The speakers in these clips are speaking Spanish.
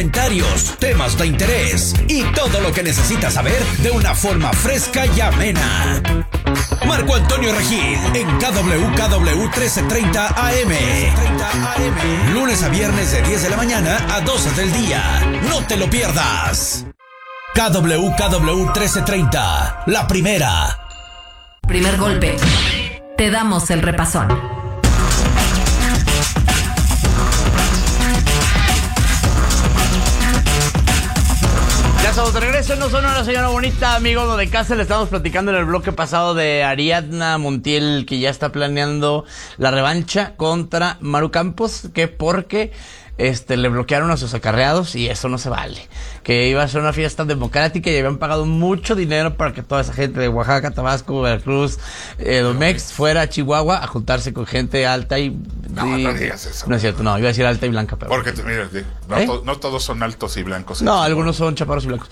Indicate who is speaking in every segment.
Speaker 1: comentarios, temas de interés y todo lo que necesitas saber de una forma fresca y amena. Marco Antonio Regil en KWKW 1330 AM. Lunes a viernes de 10 de la mañana a 12 del día. No te lo pierdas. KWKW 1330, la primera.
Speaker 2: Primer golpe. Te damos el repasón.
Speaker 3: Ya estamos de regreso, no son una señora bonita, amigos de casa. Le estamos platicando en el bloque pasado de Ariadna Montiel, que ya está planeando la revancha contra Maru Campos, que porque le bloquearon a sus acarreados y eso no se vale. Que iba a ser una fiesta democrática y habían pagado mucho dinero para que toda esa gente de Oaxaca, Tabasco, Veracruz, Domex fuera a Chihuahua a juntarse con gente alta y...
Speaker 4: No digas eso.
Speaker 3: No es cierto, no, iba a decir alta y blanca, pero...
Speaker 4: Porque, mira, no todos son altos y blancos.
Speaker 3: No, algunos son chaparros y blancos.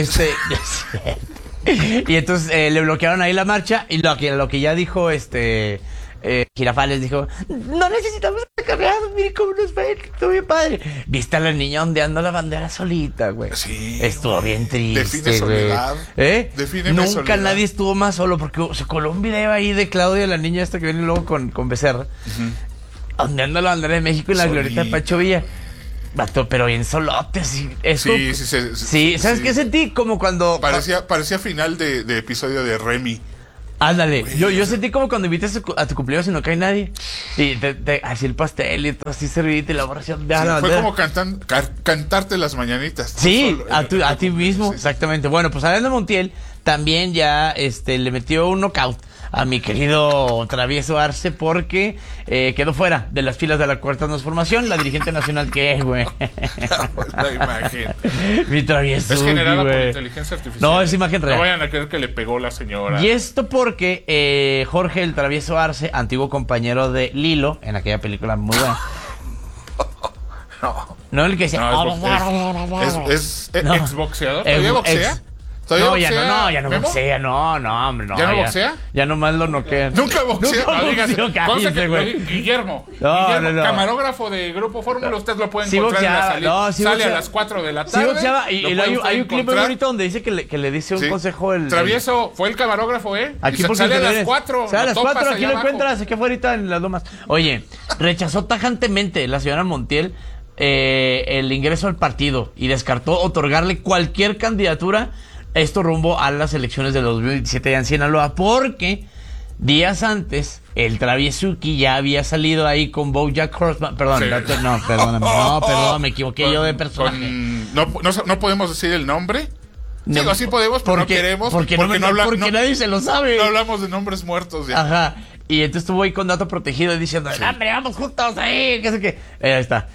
Speaker 3: Y entonces le bloquearon ahí la marcha y lo que ya dijo Girafales dijo, no necesitamos acarreados, mire cómo nos va, estuvo bien padre. Viste a la niña ondeando la bandera solita, güey.
Speaker 4: Sí.
Speaker 3: Estuvo bien triste,
Speaker 4: Define soledad. Define
Speaker 3: Nunca
Speaker 4: soledad.
Speaker 3: nadie estuvo más solo, porque se coló un video ahí de Claudia, la niña esta que viene luego con Becerra, ondeando la bandera de México en la glorieta de Pancho Villa. Vato, pero bien solote, sí. Sí, ¿sabes qué sentí? Como cuando...
Speaker 4: Parecía final de episodio de Remy.
Speaker 3: Ándale, yo sentí como cuando invitas a tu cumpleaños y no cae nadie. Y así el pastel y todo así servidito y la oración.
Speaker 4: Fue como cantarte las mañanitas.
Speaker 3: Sí, a ti mismo, sí. Exactamente. Bueno, pues Ariadna Montiel también ya le metió un knockout a mi querido Travieso Arce porque quedó fuera de las filas de la Cuarta Transformación, la dirigente nacional que es, güey.
Speaker 4: La imagen.
Speaker 3: Mi Travieso.
Speaker 4: Es generada
Speaker 3: por
Speaker 4: inteligencia artificial.
Speaker 3: No, es imagen real.
Speaker 4: No vayan a creer que le pegó la señora.
Speaker 3: Y esto porque Jorge el Travieso Arce, antiguo compañero de Lilo, en aquella película muy buena. No el que decía.
Speaker 4: Es exboxeador. ¿Todavía boxea?
Speaker 3: No, ya no boxea, no, hombre, no.
Speaker 4: ¿Ya no boxea?
Speaker 3: Ya nomás lo noquean.
Speaker 4: Nunca boxea.
Speaker 3: Guillermo,
Speaker 4: no. Camarógrafo de Grupo Fórmula, usted lo puede encontrar en la salida. Sale a las 4 de la tarde.
Speaker 3: Sí boxeaba, y hay un clip muy bonito donde dice que le dice un consejo el...
Speaker 4: Travieso fue el camarógrafo,
Speaker 3: Aquí
Speaker 4: sale a las 4.
Speaker 3: Sale a las 4, aquí lo encuentras, aquí afuera en las lomas. Oye, rechazó tajantemente la señora Montiel el ingreso al partido y descartó otorgarle cualquier candidatura. Esto rumbo a las elecciones de 2027 en Sinaloa, porque días antes el Traviesuki ya había salido ahí con BoJack Horseman. Perdón, sí. Perdón, me equivoqué yo de personaje.
Speaker 4: No podemos decir el nombre. No, sí, así podemos, pero no queremos.
Speaker 3: Porque nadie se lo sabe.
Speaker 4: No hablamos de nombres muertos ya.
Speaker 3: Ajá. Y entonces estuvo ahí con dato protegido diciendo, hombre, vamos juntos ahí, qué sé qué. Ahí está.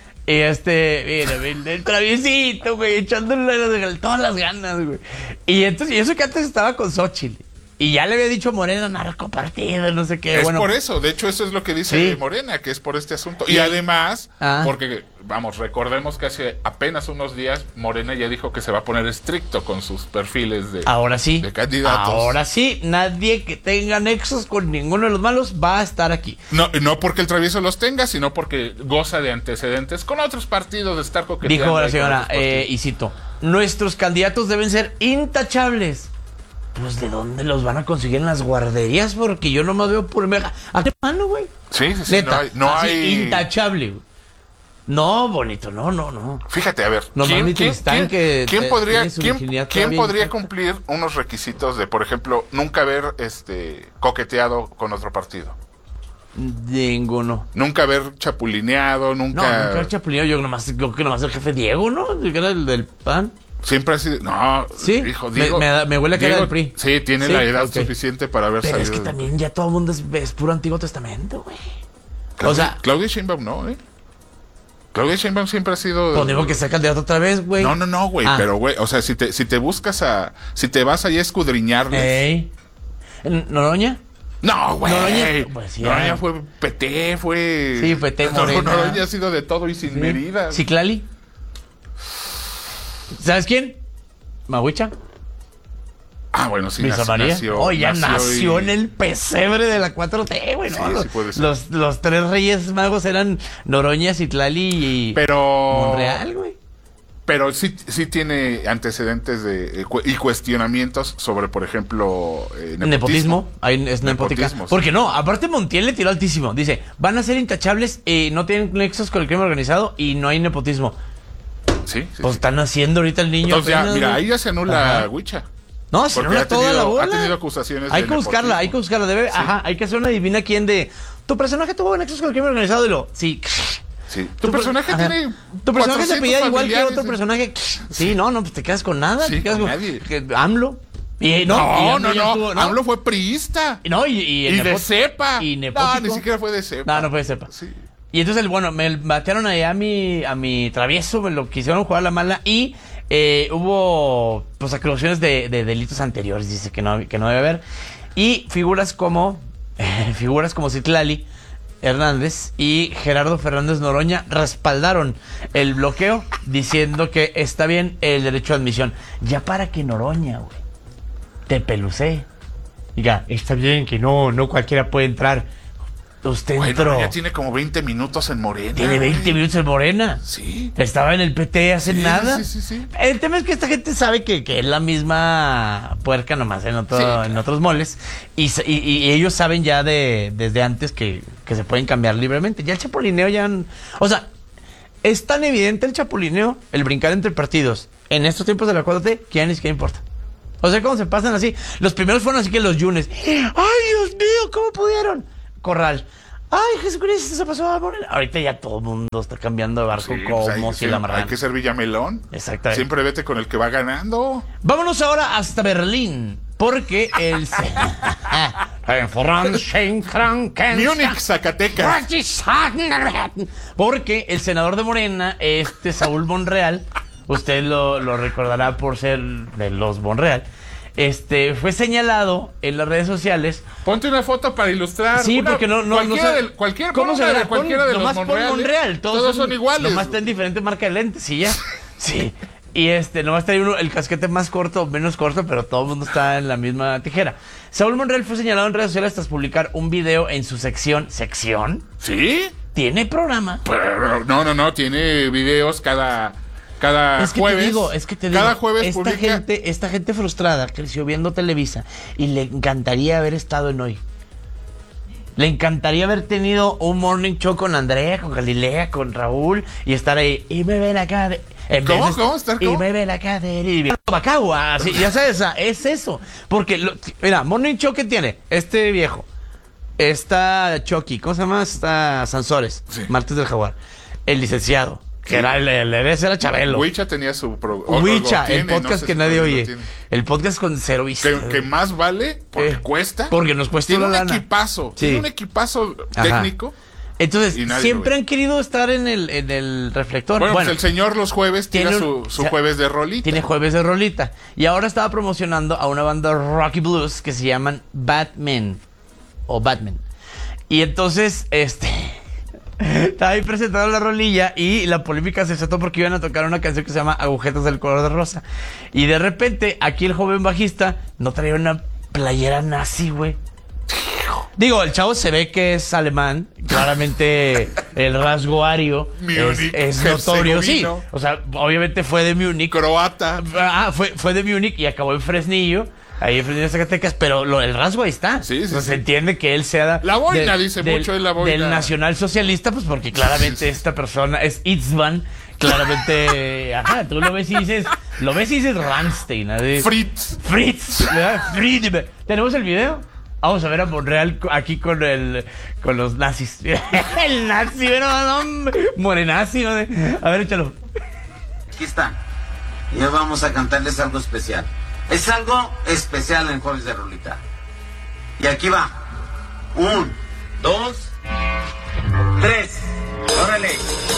Speaker 3: Mira, el Traviesito, güey, echándole todas las ganas, güey. Y entonces, y eso que antes estaba con Xóchitl. Y ya le había dicho a Morena, narcopartido, no sé qué.
Speaker 4: Es por eso, de hecho eso es lo que dice Morena, que es por este asunto. Y además, porque, recordemos que hace apenas unos días Morena ya dijo que se va a poner estricto con sus perfiles de candidatos.
Speaker 3: Ahora sí, nadie que tenga nexos con ninguno de los malos va a estar aquí.
Speaker 4: No porque el Travieso los tenga, sino porque goza de antecedentes con otros partidos de estar coqueteando.
Speaker 3: Dijo la señora, y cito, nuestros candidatos deben ser intachables. Pues, ¿de dónde los van a conseguir en las guarderías? Porque yo nomás veo por mega... ¿A qué mano, güey?
Speaker 4: Sí.
Speaker 3: Neta,
Speaker 4: no hay...
Speaker 3: intachable, güey. No, bonito, no.
Speaker 4: Fíjate, a ver. ¿Quién podría cumplir unos requisitos de, por ejemplo, nunca haber coqueteado con otro partido?
Speaker 3: Ninguno.
Speaker 4: Nunca haber chapulineado, nunca
Speaker 3: haber chapulineado. Yo creo que nomás el jefe Diego, ¿no? Que era el del PAN.
Speaker 4: Siempre ha sido... No,
Speaker 3: sí,
Speaker 4: hijo, Diego,
Speaker 3: me huele a que era del PRI.
Speaker 4: Sí, tiene la edad suficiente para haber salido.
Speaker 3: Pero es que también ya todo el mundo es puro Antiguo Testamento, güey.
Speaker 4: Claudia Sheinbaum no, Claudia Sheinbaum siempre ha sido...
Speaker 3: Pues digo que sea candidato otra vez, güey.
Speaker 4: No, güey, pero, güey, o sea, si te buscas si te vas allá a escudriñarles...
Speaker 3: ¿Noroña?
Speaker 4: No, güey.
Speaker 3: Noroña
Speaker 4: fue PT, fue...
Speaker 3: Sí, PT, Morena.
Speaker 4: Noroña ha sido de todo y sin medida.
Speaker 3: ¿Ciclali? ¿Sabes quién? Mahuicha.
Speaker 4: Bueno, sí,
Speaker 3: nació en el pesebre de la 4T, güey. ¿No? Sí puede ser. Los tres reyes magos eran Noroña, Citlali y Monreal, güey.
Speaker 4: Pero sí tiene antecedentes y cuestionamientos sobre, por ejemplo,
Speaker 3: nepotismo. Es nepótica. Porque no, aparte Montiel le tiró altísimo. Dice, van a ser intachables, no tienen nexos con el crimen organizado y no hay nepotismo.
Speaker 4: Sí.
Speaker 3: Pues están haciendo ahorita el niño.
Speaker 4: Entonces apenas, mira, ahí ya se anula Huicha.
Speaker 3: No, se anula toda la bola.
Speaker 4: Ha tenido acusaciones
Speaker 3: hay que buscarla. Hay que hacer una adivina quién de... Tu personaje tuvo nexos con el crimen organizado y lo... Sí.
Speaker 4: Tu personaje tiene.
Speaker 3: Tu personaje se apellida igual que otro personaje. Sí, no, pues te quedas con nada.
Speaker 4: Sí,
Speaker 3: te quedas
Speaker 4: con nadie.
Speaker 3: AMLO.
Speaker 4: No. AMLO fue priista.
Speaker 3: Y
Speaker 4: de cepa.
Speaker 3: Y nepótico.
Speaker 4: No, ni siquiera fue de cepa.
Speaker 3: No fue de cepa.
Speaker 4: Sí.
Speaker 3: Y entonces, me batearon ahí a mi travieso, me lo quisieron jugar la mala y hubo pues acusaciones de delitos anteriores, dice que no debe haber. Y figuras como Citlali Hernández y Gerardo Fernández Noroña respaldaron el bloqueo diciendo que está bien el derecho de admisión. Ya para que Noroña, güey, te pelucé. Diga, está bien que no cualquiera puede entrar. Usted entró.
Speaker 4: Ya tiene como 20 minutos en Morena.
Speaker 3: Tiene 20 minutos en Morena.
Speaker 4: Sí.
Speaker 3: Estaba en el PT hace nada.
Speaker 4: Sí.
Speaker 3: El tema es que esta gente sabe que es la misma puerca nomás en otros moles. Y ellos saben ya desde antes que se pueden cambiar libremente. Ya el chapulineo o sea, es tan evidente el chapulineo, el brincar entre partidos en estos tiempos de la 4T, que ya ni siquiera importa. O sea, cómo se pasan así. Los primeros fueron así que los Yunes. ¡Ay, Dios mío! ¿Cómo pudieron? Corral. ¡Ay, Jesucristo, se pasó a Morena! Ahorita ya todo el mundo está cambiando de barco como si la marrana.
Speaker 4: Hay que ser Villamelón.
Speaker 3: Exactamente.
Speaker 4: Siempre vete con el que va ganando.
Speaker 3: Vámonos ahora hasta Berlín. Porque el...
Speaker 4: Múnich, Zacatecas.
Speaker 3: Porque el senador de Morena, Saúl Monreal, usted lo recordará por ser de los Monreal, fue señalado en las redes sociales.
Speaker 4: Ponte una foto para ilustrar.
Speaker 3: Sí, porque
Speaker 4: ¿Cómo se ve? Cualquiera de los
Speaker 3: Monreal.
Speaker 4: Todos son iguales.
Speaker 3: Nomás está en diferente marca de lentes, sí, ya. Sí. Y nomás trae uno el casquete más corto, menos corto, pero todo el mundo está en la misma tijera. Saúl Monreal fue señalado en redes sociales tras publicar un video en su sección. ¿Sección?
Speaker 4: ¿Sí?
Speaker 3: ¿Tiene programa?
Speaker 4: Pero, no, tiene videos cada jueves. Cada jueves publica.
Speaker 3: Esta gente frustrada creció viendo Televisa y le encantaría haber estado en Hoy. Le encantaría haber tenido un morning show con Andrea, con Galilea, con Raúl y estar ahí. Y me ven acá.
Speaker 4: ¿Cómo?
Speaker 3: Y me ven acá. Bacagua, así, ya sabes, es eso. Porque, mira, morning show que tiene este viejo. Está Chucky, ¿cómo se llama? Está Sansores, sí. Martes del Jaguar. El licenciado. Que era era Chabelo.
Speaker 4: Huicha tenía su
Speaker 3: Huicha, el podcast que nadie oye. El podcast con cero vista.
Speaker 4: Que más vale porque cuesta.
Speaker 3: Porque nos cuesta
Speaker 4: una
Speaker 3: lana.
Speaker 4: Tiene un equipazo técnico.
Speaker 3: Entonces, siempre han querido estar en el reflector.
Speaker 4: Bueno, pues el señor los jueves tiene su jueves de rolita.
Speaker 3: Tiene jueves de rolita. Y ahora estaba promocionando a una banda rock y blues que se llaman Batman. O Batman. Y entonces, estaba ahí presentando la rolilla y la polémica se desató porque iban a tocar una canción que se llama Agujetas del color de rosa. Y de repente, aquí el joven bajista no traía una playera nazi, güey. Digo, el chavo se ve que es alemán. Claramente el rasgo ario es notorio. Sí, o sea, obviamente fue de Múnich.
Speaker 4: Croata.
Speaker 3: Fue de Múnich y acabó en Fresnillo. Ahí en Fresnillo, Zacatecas, pero el rasgo ahí está.
Speaker 4: Sí.
Speaker 3: Se entiende que él sea...
Speaker 4: La boina, dice mucho, es la boina.
Speaker 3: Del nacionalsocialista, pues porque claramente esta persona es Itzvan. Claramente, tú lo ves y dices Rammstein.
Speaker 4: Fritz.
Speaker 3: ¿Verdad? ¿Tenemos el video? Vamos a ver a Monreal aquí con los nazis. El nazi, morenazi. A ver, échalo.
Speaker 5: Aquí está. Y hoy vamos a cantarles algo especial. Es algo especial en Jueves de Rolita. Y aquí va. 1, 2, 3. ¡Órale!